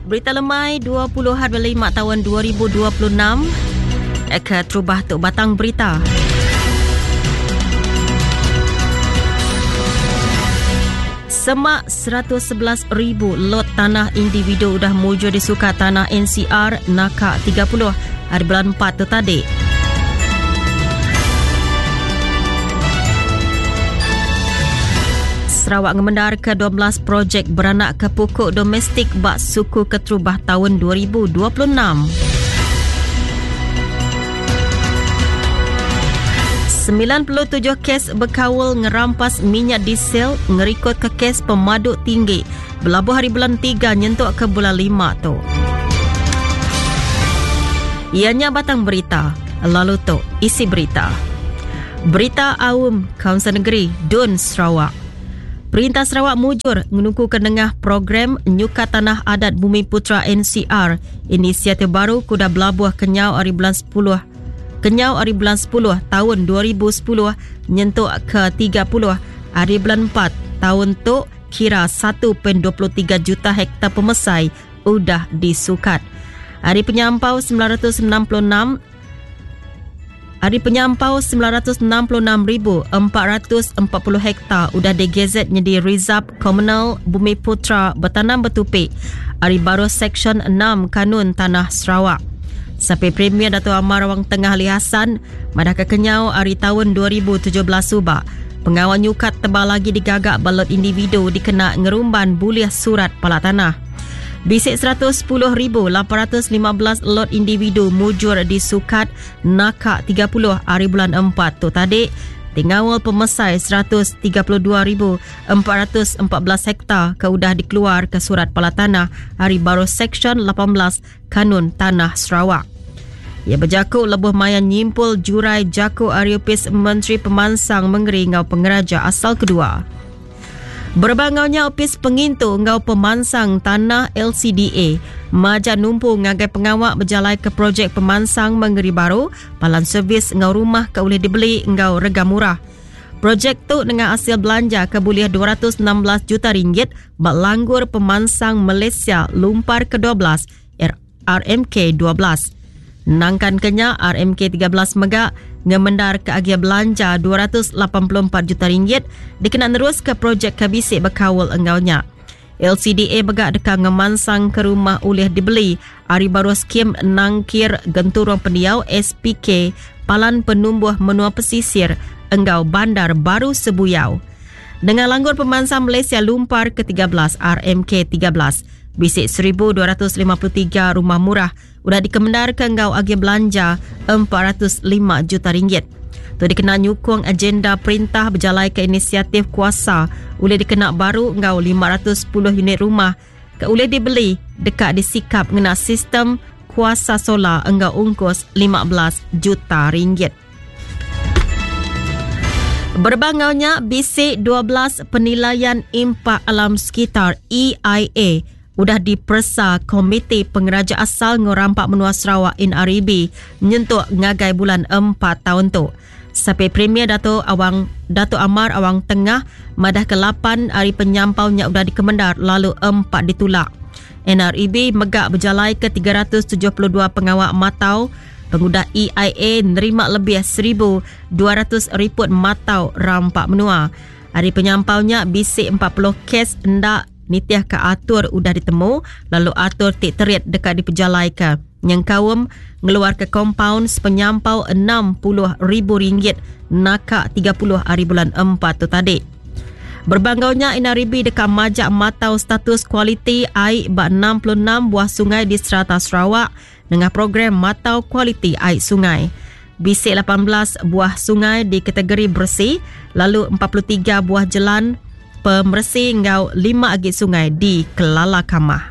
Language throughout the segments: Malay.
Berita lemai 20/5 tahun 2026. Ke terubah tuk batang berita. Semak 111,000 lot tanah individu dah mujur di sukat tanah NCR Nakak 30 hari bulan 4 tu tadi. Sarawak ngemendar ke 12 projek beranak ke pokok domestik bak suku keterubah tahun 2026. 97 kes berkawal ngerampas minyak diesel ngerikut ke kes pemaduk tinggi berlabuh hari bulan 3 nyentuk ke bulan 5 tu. Ianya batang berita. Lalu tu isi berita. Berita awam Kaunsil Negeri Dun Sarawak. Perintah Sarawak mujur menunggu kendengah program Nyukat Tanah Adat Bumi Putra NCR. Inisiatif baru kuda berlabuh kenyau hari bulan 10 tahun 2010 nyentuk ke 30 hari bulan 4 tahun tu kira 1.23 juta hektar pemesai udah disukat. Hari penyampau 966,440 hektar udah digezet jadi Rizab Komunal Bumi Putra Bertanam Bertupik hari baru Seksyen 6 Kanun Tanah Sarawak. Sampai Premier Dato' Amar Awang Tengah Ali Hassan madah kekenyau hari tahun 2017 subak. Pengawal nyukat tebal lagi digagak balot individu dikena ngerumban buliah surat palak tanah. Bisik 110,815 lot individu mujur di sukat Nakak 30 hari bulan 4 tu tadi. Tingawal pemesai 132,414 hektar keudah dikeluar ke surat palak tanah hari baru Seksyen 18 Kanun Tanah Sarawak. Ia berjakuk lebuh mayan nyimpul jurai jakuk Ariopis Menteri Pemansang Mengeri ngau pengeraja asal kedua. Berbangaunya opis pengintu ngau pemansang tanah LCDA majak numpu ngagai pengawak berjalai ke projek pemansang Mengeri baru palan servis ngau rumah ke boleh dibeli ngau rega murah. Projek tu dengan hasil belanja kebuliah 216 juta ringgit bak langgur pemansang Malaysia lumpar ke-12 RMK 12. Nangkan kenya RMK 13 megak ngemendar ke agia belanja 284 juta ringgit dikena terus ke projek kabisik berkawal engaunya. LCDA begak dekat ngemansang ke rumah ulih dibeli hari baru skim nangkir genturong pendiau SPK palan penumbuh menua pesisir enggau bandar baru Sebuyau. Dengan langgur pemansang Malaysia lumpar ke-13 RMK 13 bisik 1,253 rumah murah udah dikemendar ke enggau agi belanja 405 juta ringgit. Tu dikena nyukung agenda perintah berjalai ke inisiatif kuasa boleh dikena baru enggau 510 unit rumah ke boleh dibeli dekat disikap ngena sistem kuasa solar enggau ungkus 15 juta ringgit. Berbangaunya bisik 12 penilaian impak alam sekitar EIA udah dipersa Komiti Pengeraja Asal Ngorampak Menua Sarawak NREB menyentuh ngagai bulan 4 tahun tu. Sampai Premier Dato' Amar Awang Tengah madah ke-8 hari penyampaunya udah dikemendar lalu 4 ditulak. NREB megak berjalai ke 372 pengawak matau. Pengudah EIA nerima lebih 1,200 report matau rampak menua. Hari penyampaunya bisik 40 kes hendak nitiah ke atur udah ditemu lalu atur tik terit dekat diperjalai ke. Yang kawam ngeluar ke kompaun sepenyampau RM60,000 Nakak 30 hari bulan 4 tu tadi. Berbangaunya NREB dekat majak matau status kualiti air bak 66 buah sungai di Strata Sarawak dengan program matau kualiti air sungai. Bisik 18 buah sungai di kategori bersih, lalu 43 buah jalan pembersih ngau 5 agit sungai di Kelala Kamah.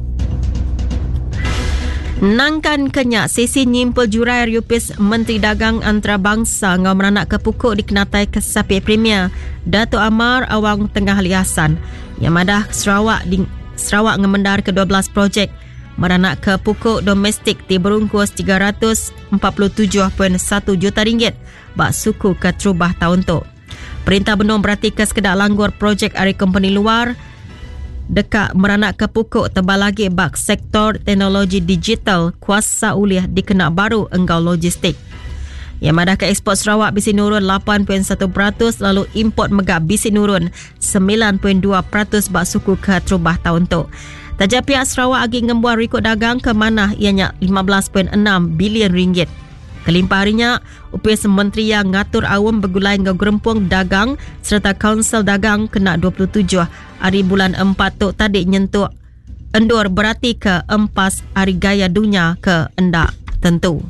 Nangkan kenyak sesi nyimpul jurai Riupis Menteri Dagang Antarabangsa ngau meranak ke pukuk dikenatai ke Sapi Premier Dato' Amar Awang Tengah Ali Hassan yang madah Sarawak ngemendar ke 12 projek meranak ke pukuk domestik di berungkus 347.1 juta ringgit bak suku ke terubah tahun tu. Perintah Benung berarti ke sekedar langgur projek dari company luar dekat meranak ke pokok tebal lagi bak sektor teknologi digital kuasa ulih dikena baru enggau logistik. Yang madah ke ekspor Sarawak bisi nurun 8.1%, lalu import megak bisi nurun 9.2% bak suku ke terubah tahun tu. Taja pihak Sarawak agi ngembuang rekod dagang ke mana ianya 15.6 bilion ringgit. Kelimpah harinya, upis Menteri yang ngatur awam bergulai ngau gerempung dagang serta Kaunsil Dagang kena 27 hari bulan 4 tu tadi nyentuh endur berarti ke empas hari gaya dunia ke endak tentu.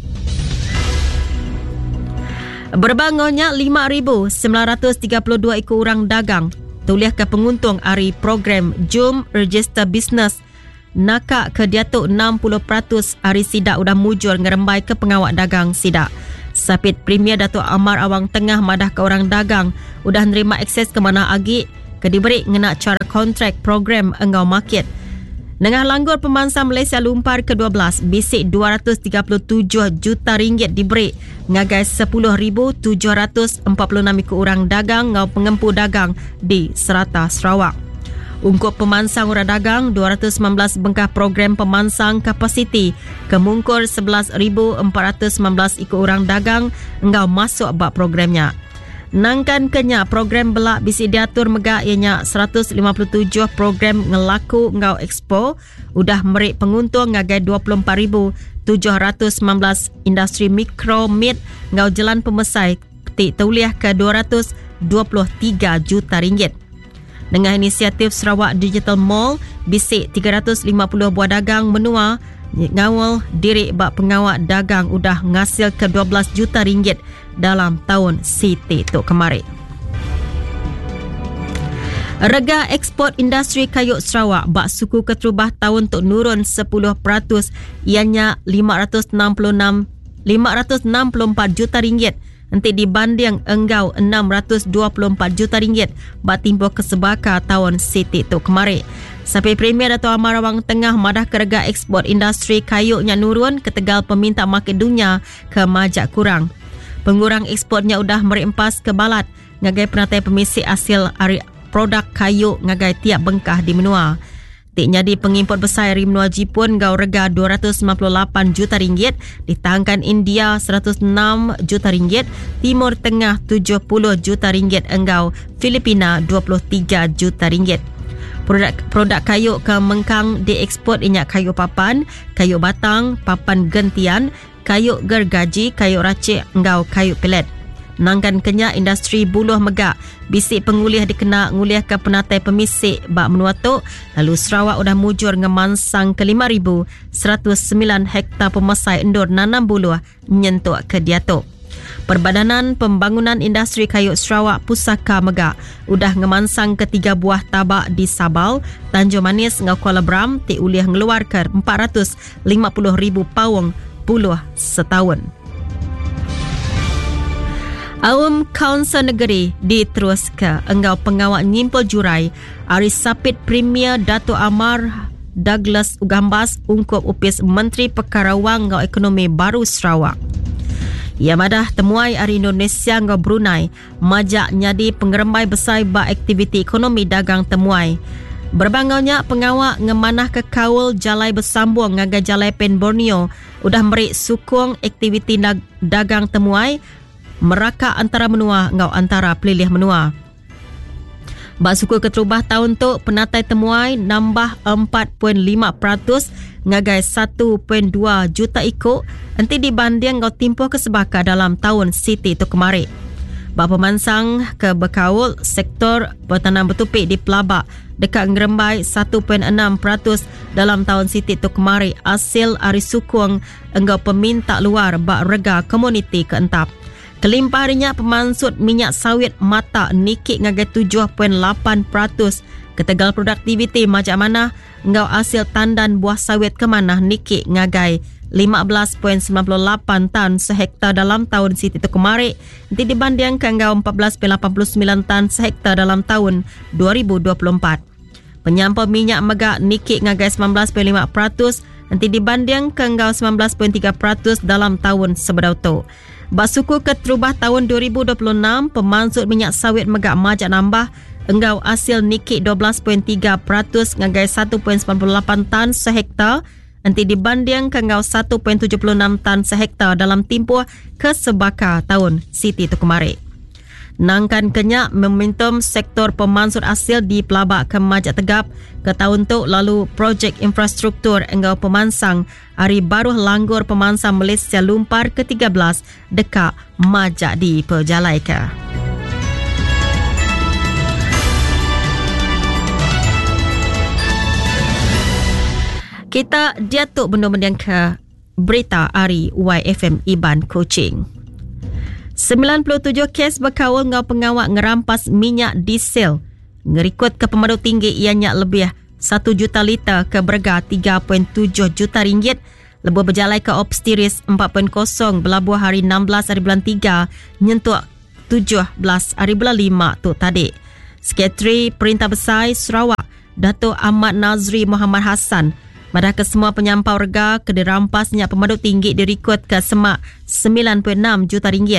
Berbangunnya 5,932 ekor orang dagang tuliah ke penguntung hari program Jom Register Business nakak ke diatuk 60% hari sidak udah mujur ngerembai ke pengawak dagang sidak. Sapit Premier Datuk Amar Awang Tengah madah ke orang dagang udah nerima akses ke mana agi ke diberi ngena cara kontrak program engau market. Nengah langgur pemansang Malaysia Lumpar ke-12 bisik 237 juta ringgit diberi ngagai 10,746 ekor orang dagang ngau pengempu dagang di Serata Sarawak. Ungkup pemansang orang dagang 219 bengkah program pemansang kapasiti kemungkur 11,419 ekor orang dagang engau masuk bak programnya. Nangkan kenya program belak bisi diatur megak ianya 157 program ngelaku ngau expo udah merik penguntung ngagai 24,719 industri mikro mid ngau jalan pemesai ketik tauliah ke 223 juta ringgit. Dengan inisiatif Sarawak Digital Mall bisik 350 buah dagang menua ngawal diri bak pengawak dagang udah ngasil ke 12 juta ringgit dalam tahun Siti tu kemarin. Rega ekspor industri kayu Sarawak bak suku keterubah tahun tu nurun 10%, ianya 564 juta ringgit nanti dibanding enggau 624 juta ringgit bak timbuh kesebaka tahun Siti tu kemarin. Sampai Premier Datuk Amar Awang Tengah madah kerega ekspor industri kayunya nurun ketegal peminta market dunia ke majak kurang. Pengurang ekspornya udah merempas ke balat ngagai penatai pemisi hasil produk kayu ngagai tiap bengkah di menua. Tik nyadi pengimport besar dari menua Jepun ngau rega 298 juta ringgit, ditangkan India 106 juta ringgit, Timur Tengah 70 juta ringgit engau Filipina 23 juta ringgit. Produk kayu ke Mengkang dieksport inyak kayu papan, kayu batang, papan gentian, kayu gergaji, kayu racik, engau kayu pelet. Nangkan kenya industri buluh megak, bisik pengulih dikena nguliah ke penatai pemisik bak menua tu, lalu Sarawak udah mujur ngemansang ke 5,109 hektar pemesai endur nanam buluh nyentuk ke diatuk. Perbadanan Pembangunan Industri Kayu Sarawak Pusaka Megak udah ngemansang ke 3 buah tabak di Sabal, Tanjung Manis ngau Kuala Bram ti uliah ngeluarkan 450,000 pawang buluh setahun. Awam Kaunsil Negeri diterus ke engau pengawak nyimpul jurai Ari Sapit Premier Datuk Amar Douglas Ugambas ungkup upis Menteri Perkara Wang ngau Ekonomi Baru Sarawak. Ia madah temuai hari Indonesia ngau Brunei majak nyadi pengerembai besar bak aktiviti ekonomi dagang temuai. Berbangaunya pengawak ngemanah ke kaul jalai bersambung ngagai jalai Pen Borneo udah merik sukung aktiviti dagang temuai merakak antara menua ngau antara pelilih menua. Bak suku keterubah tahun tu penatai temuai nambah 4.5% ngagai 1.2 juta ikut nanti dibanding ngau timpuh kesebaka dalam tahun Siti tu kemarin. Bak pemansang ke berkaul sektor bertanam bertupik di Pelabak dekat ngerembai 1.6% dalam tahun Siti tu kemarin hasil ari sukung engau peminta luar bak rega komuniti keentap. Kelimpah harinya pemansut minyak sawit mata nikik ngagai 7.8%. Ketegal produktiviti macam mana ngau hasil tandan buah sawit ke mana nikik ngagai 15.98 tan sehektar dalam tahun Siti tu kemarin nanti dibandingkan ngau 14.89 tan sehektar dalam tahun 2024. Penyampau minyak megak nikik ngagai 19.5% nanti dibandingkan ngau 19.3% dalam tahun sebelum tu. Basuku keterubah tahun 2026, pemansut minyak sawit megak majak nambah Enggau hasil nikik 12.3% ngagai 1.98 tan sehektar nanti dibanding kengau 1.76 tan sehektar dalam tempoh kesebaka tahun Siti tu kemarin. Nangkan kenyak momentum sektor pemansur hasil di pelabak ke Majak Tegap ke tahun tu lalu projek infrastruktur enggau pemansang hari baru langgur pemansang Malaysia Lumpar ke-13 dekat Majak di Perjalaika. Kita diatuk benda-benda ke berita hari YFM Iban Kuching. 97 kes berkawal ngau pengawak ngerampas minyak diesel. Ngerikut ke pemadam tinggi ianya lebih 1 juta liter ke berga 3.7 juta ringgit. Lebuh berjalai ke Obstiris 4.0 belabuh hari 16 hari bulan 3 nyentuh 17 hari bulan 5 tu tadi. Sekretari Perintah Besar Sarawak Dato' Ahmad Nazri Muhammad Hassan madah ke semua penyampau rega ke dirampasnya pemadam tinggi dirikut ke semak 9.6 juta ringgit.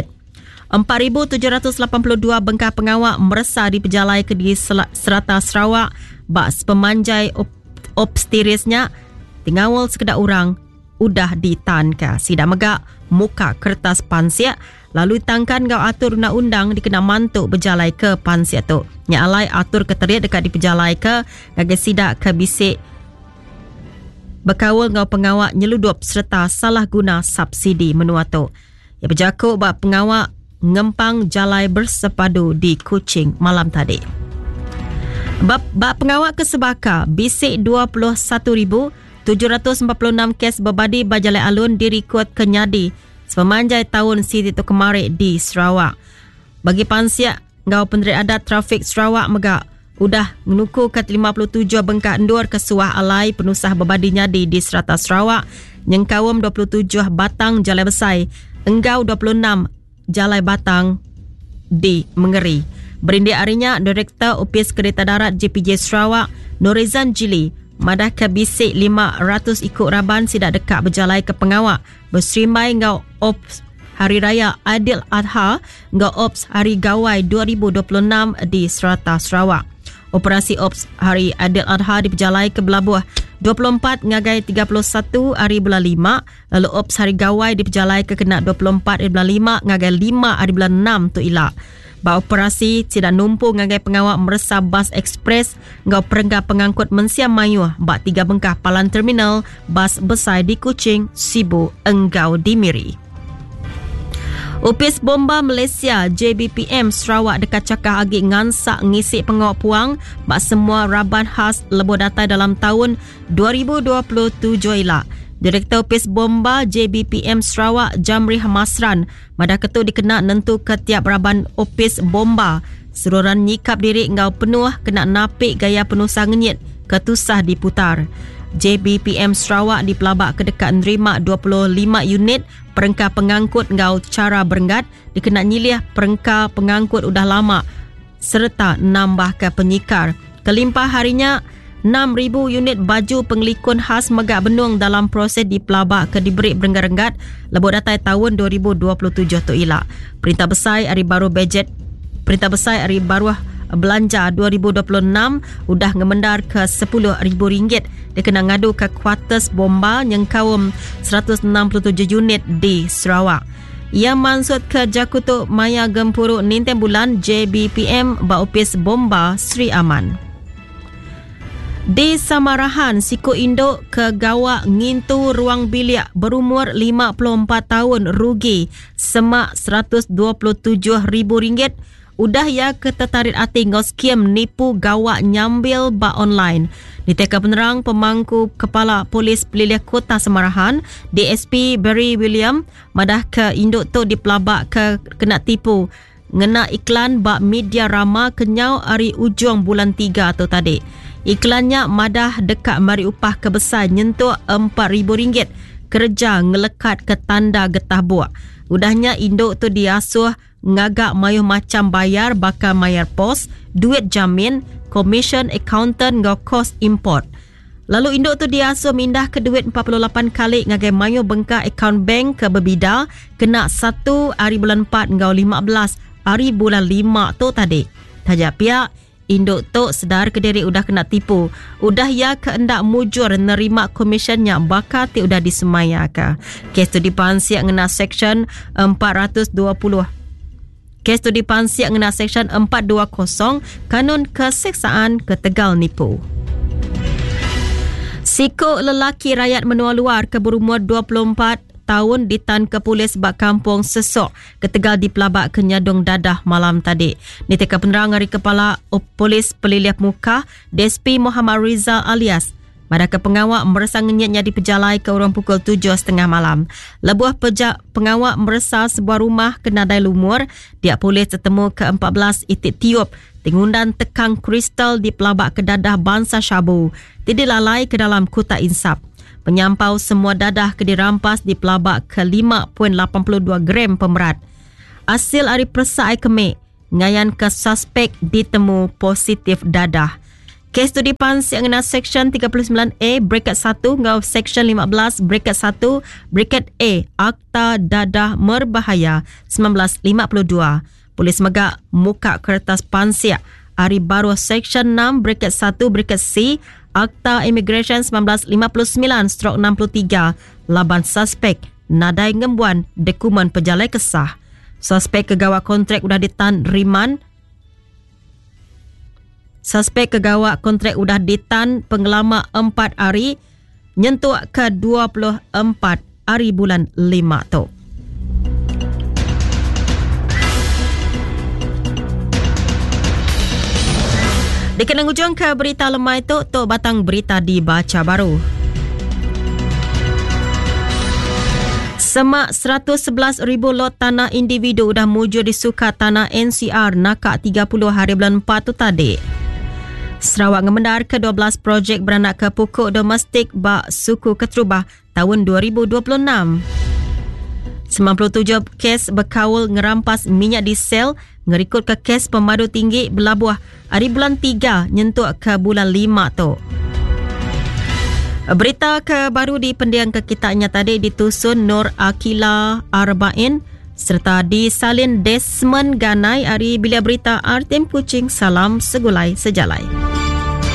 4,782 bengkah pengawak meresah di pejalai ke di serata Sarawak bas pemanjai obstirisnya tingawal sekedar orang udah ditanka sidak megak muka kertas pansiak lalu tangkan gau atur undang-undang dikena mantuk berjalai ke pansiak tu nyalai atur keteriak dekat di pejalai ke gagal sidak ke bisik berkawal ngau pengawak nyeludup serta salah guna subsidi menua tu. Ya berjakuk bak pengawak ngempang jalai bersepadu di Kuching malam tadi. Bak pengawak kesebaka bisik 21,746 kes berbadi bajalai alun dirikut kenyadi sepemanjai tahun Siti tu kemarin di Sarawak. Bagi pansiak ngau Pendiri Adat Trafik Sarawak megak udah menuku ke 57 bengkak endur kesuah alai penusah berbadi nyadi di serata Sarawak nyengkawam 27 batang jalai besar enggau 26 jalai batang di Mengeri. Berindik harinya Direktur Opis Kereta Darat JPJ Sarawak Norizan Jili madah ke bisik 500 ikut raban sidak dekat berjalai ke pengawak berserimbai ngau Ops Hari Raya Aidil Adha ngau Ops Hari Gawai 2026 di serata Sarawak. Operasi Ops Hari Aidil Adha diperjalai ke Belabuh 24 ngagai 31 hari bulan 5 lalu Ops Hari Gawai diperjalai ke kena 24 hari bulan 5 ngagai 5 hari bulan 6 tu ilak. Ba operasi tidak numpu ngagai pengawak meresah bas ekspres ngau perengga pengangkut Mensiam Mayuh bak 3 bengkah palan terminal bas besar di Kuching Sibu enggau di Miri. Opis Bomba Malaysia JBPM Sarawak dekat cakah agi ngansak ngisi pengawak puang bak semua raban khas lebuh datai dalam tahun 2027 ilak. Direktur Opis Bomba JBPM Sarawak Jamri Hamasran madah ketu dikena nentu ketiap raban Opis Bomba seluruhan nyikap diri ngau penuh kena napik gaya penuh sangenyit ketusah diputar. JBPM Sarawak dipelabak kedekat nerima 25 unit perengkah pengangkut ngau cara berenggat dikena nyilih perengkah pengangkut udah lama serta nambah ke penyikar. Kelimpah harinya 6,000 unit baju penglikun khas megak benung dalam proses dipelabak ke diberi berenggat-renggat lebuh datai tahun 2027 tu ilak. Perintah Besar Hari Baru Bajet Perintah Besar Hari Baru Belanja 2026 udah ngemendar ke RM10,000 dia kena ngadu ke kuartus bomba yang kaum 167 unit di Sarawak. Ia mansut ke Jakutu Maya Gempuru Ninten Bulan JBPM Baupis Bomba Sri Aman. Di Samarahan, Siku Induk ke Gawak ngintu ruang bilik berumur 54 tahun rugi semak RM127,000. Udah ya ketetarit hati ngau skim nipu gawak nyambil ba online. Diteka penerang pemangku Kepala Polis Pelilih Kota Samarahan, DSP Barry William, madah ke induk tu dipelabak ke kena tipu. Ngena iklan bak media rama kenyau hari ujung bulan 3 tu tadi. Iklannya madah dekat mari upah kebesar nyentuh RM4,000 kerja ngelekat ke tanda getah buak. Udahnya induk tu diasuh ngagak mayuh macam bayar bakal mayar pos, duit jamin, commission accountant ngau kos import. Lalu induk tu diasuh mindah ke duit 48 kali ngagai mayuh bengkak akaun bank ke berbida kena 1 hari bulan 4 ngau 15 hari bulan 5 tu tadi. Tajak pihak induk tok sedar Kediri udah kena tipu. Udah ya keendak mujur nerima komisionnya bakal ti udah disemaya ke. Kes tu dipansiak ngena Seksyen 420. Kes tu dipansiak ngena Seksyen 420 Kanun Keseksaan ke Tegal nipu. Sikok lelaki rakyat menua luar ke berumur 24 tahun ditan ke polis bak kampung Sesok ke Tegal di Pelabak ke Nyadong Dadah malam tadi. Niteka penerang dari Kepala Polis Peliliah Muka DSP Muhammad Rizal alias Madaka pengawak merasa ngenyatnya di pejalai ke orang pukul 7.30 malam. Lebuh pengawak merasa sebuah rumah ke Nadai Lumur. Dia polis tertemu ke 14 itik tiup tingundan tekang kristal di Pelabak ke Dadah Bangsa Syabu. Tidak lalai ke dalam Kuta Insap. Penyampau semua dadah ke dirampas di Pelabak ke 5.82 gram pemerat. Hasil hari persa Kemik, ngayan ke suspek ditemu positif dadah. Kes tu dipansiak ngena Seksyen 39A Bracket 1 ngau Seksyen 15 Bracket 1 Bracket A Akta Dadah Merbahaya 1952. Polis Megak muka kertas pansiak hari baru Seksyen 6 Bracket 1 Bracket C Akta Immigration 1959/63 laban suspek nadai ngembuan dokumen pejalai kesah. Suspek kegawak kontrak udah ditan riman. Suspek kegawak kontrak udah ditan pengelama 4 hari nyentuh ke 24 hari bulan 5 tu. Di kenang ujung ke berita lemah itu, tok batang berita dibaca baru. Semak 111,000 lot tanah individu dah mujur di sukat tanah NCR nakak 30 hari bulan 4 tu tadi. Sarawak ngemendar ke 12 projek beranak ke pokok domestik bak suku Keterubah tahun 2026. 97 kes berkawal ngerampas minyak diesel ngerikut ke kes pemadu tinggi Belabuh hari bulan 3 nyentuh ke bulan 5 tu. Berita ke baru di pendiang ke kitanya tadi ditusun Nur Akila Arba'in serta disalin Desmond Ganai hari bila berita Artem Kuching. Salam segulai sejalai.